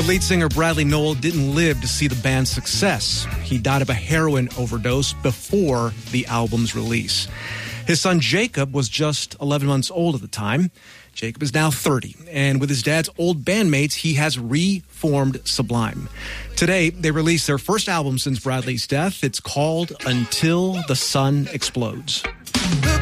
lead singer Bradley Nowell didn't live to see the band's success. He died of a heroin overdose before the album's release. His son Jacob was just 11 months old at the time. Jacob is now 30, and with his dad's old bandmates, he has reformed Sublime. Today, they released their first album since Bradley's death. It's called Until the Sun Explodes.